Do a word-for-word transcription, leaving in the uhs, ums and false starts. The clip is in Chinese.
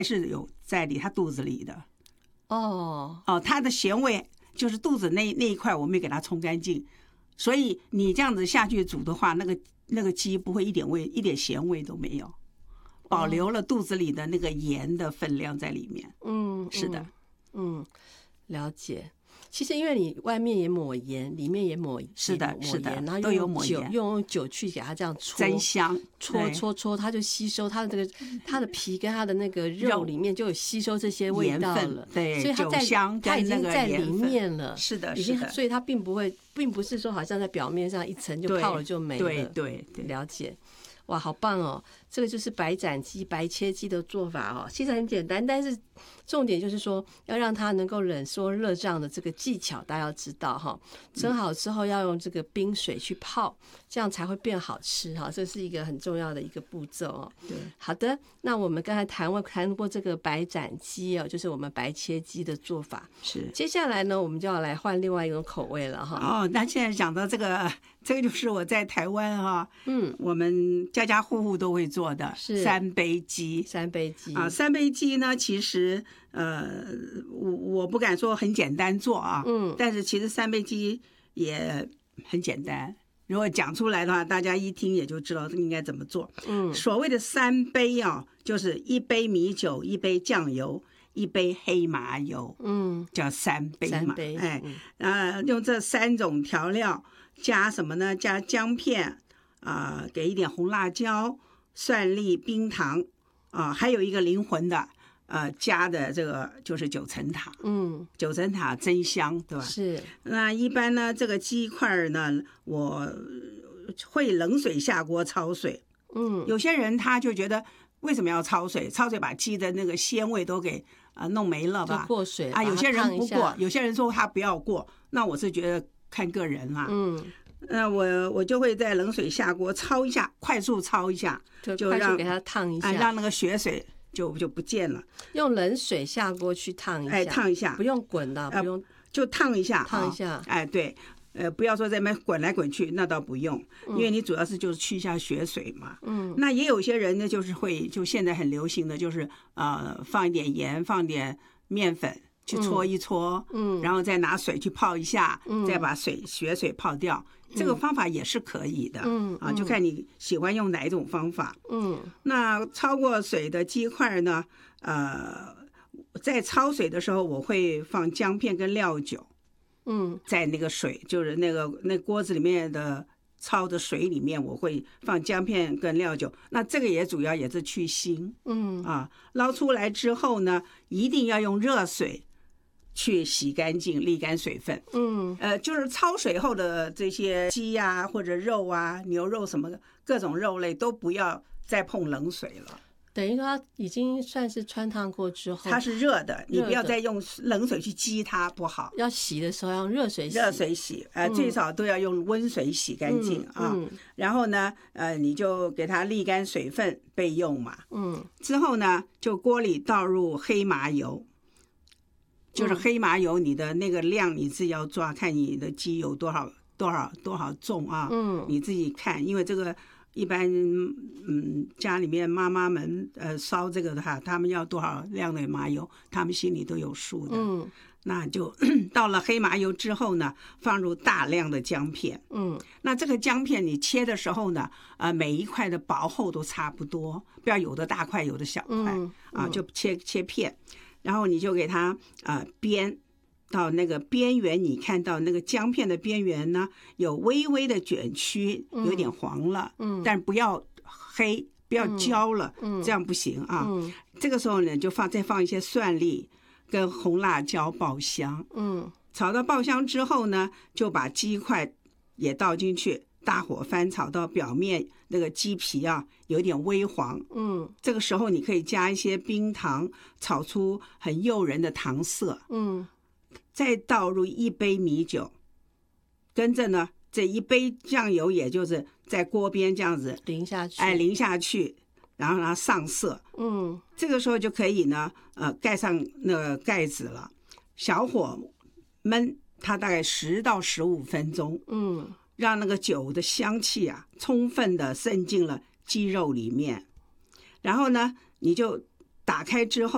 是有在里它肚子里的。 哦哦，它的咸味就是肚子那那一块我没给它冲干净，所以你这样子下去煮的话，那个那个鸡不会一点味一点咸味都没有，保留了肚子里的那个盐的分量在里面。 嗯， 是的， 嗯，了解。其实因为你外面也抹盐，里面也抹， 是的， 抹是的， 然后都有用酒， 抹盐， 用酒去给它这样搓， 真香， 搓搓搓，它就吸收它的这个它的皮跟它的那个肉里面就有吸收这些味道了， 对， 所以它在它已经在里面了， 是的， 已经，所以它并不会，并不是说好像在表面上一层就泡了就没了， 对对对， 了解。哇，好棒哦！这个就是白斩鸡、白切鸡的做法哦，其实很简单，但是重点就是说要让它能够冷缩热胀的这个技巧，大家要知道哈。蒸好之后要用这个冰水去泡，这样才会变好吃哈。这是一个很重要的一个步骤哦。 对， 好的，那我们刚才谈过谈过这个白斩鸡哦，就是我们白切鸡的做法。 是， 接下来呢，我们就要来换另外一种口味了哈。 哦，那现在讲到这个，这个就是我在台湾哈，嗯，我们家家户户都会做的是三杯鸡。 三杯鸡啊，三杯鸡呢，其实呃，我我不敢说很简单做啊，嗯，但是其实三杯鸡也很简单。如果讲出来的话，大家一听也就知道应该怎么做。嗯，所谓的三杯啊，就是一杯米酒，一杯酱油，一杯黑麻油，嗯，叫三杯嘛。 三杯， 哎，呃，用这三种调料，加什么呢？加姜片啊、呃，给一点红辣椒、蒜粒、冰糖啊、呃，还有一个灵魂的。呃，加的这个就是九层塔，嗯，九层塔真香，对吧？ 是。 那一般呢，这个鸡块呢，我会冷水下锅焯水。嗯，有些人他就觉得为什么要焯水？焯水把鸡的那个鲜味都给啊、呃、弄没了吧？ 就过水啊，有些人不过，有些人说他不要过。那我是觉得看个人啦。嗯。那我我就会在冷水下锅焯一下，快速焯一下， 就让给它烫一下， 啊，让那个血水。就就不见了， 用冷水下锅去烫一下， 哎，烫一下， 不用滚的，不用、呃， 就烫一下， 烫一下， 哦、哎，对，呃，不要说在那边滚来滚去，那倒不用，因为你主要是就是去一下血水嘛，嗯，那也有些人呢，就是会，就现在很流行的就是呃，放一点盐，放点面粉去搓一搓，嗯，然后再拿水去泡一下，嗯，再把水血水泡掉。这个方法也是可以的，嗯啊，就看你喜欢用哪一种方法，嗯。那焯过水的鸡块呢，呃，在焯水的时候，我会放姜片跟料酒，嗯，在那个水，就是那个那锅子里面的焯的水里面，我会放姜片跟料酒。那这个也主要也是去腥，嗯啊，捞出来之后呢，一定要用热水。去洗干净，沥干水分。嗯，呃，就是焯水后的这些鸡呀、啊，或者肉啊、牛肉什么的各种肉类都不要再碰冷水了。 等于说它已经算是穿烫过之后， 它是热的，你不要再用冷水去激它，不好。 要洗的时候要用热水洗， 热水洗，呃，嗯、最少都要用温水洗干净、嗯、啊、嗯。然后呢，呃，你就给它沥干水分备用嘛。嗯。之后呢，就锅里倒入黑麻油。就是黑麻油，你的那个量你自己要抓，看你的鸡有多少多少多少重啊，嗯，你自己看，因为这个一般嗯家里面妈妈们呃烧这个的话，他们要多少量的麻油，他们心里都有数的，嗯，那就到了黑麻油之后呢，放入大量的姜片，嗯，那这个姜片你切的时候呢，呃每一块的薄厚都差不多，不要有的大块有的小块，嗯嗯、啊，就切切片。然后你就给它呃煸到那个边缘，你看到那个姜片的边缘呢，有微微的卷曲，有点黄了，嗯，但不要黑，不要焦了，嗯，这样不行啊。嗯，这个时候呢，就放再放一些蒜粒跟红辣椒爆香，嗯，炒到爆香之后呢，就把鸡块也倒进去。大火翻炒到表面那个鸡皮啊有点微黄，嗯，这个时候你可以加一些冰糖，炒出很诱人的糖色，嗯，再倒入一杯米酒，跟着呢这一杯酱油，也就是在锅边这样子淋下去， 哎，淋下去，然后让它上色，嗯，这个时候就可以呢，呃，盖上那个盖子了，小火焖它大概十到十五分钟，嗯。让那个酒的香气啊，充分的渗进了鸡肉里面，然后呢，你就打开之后。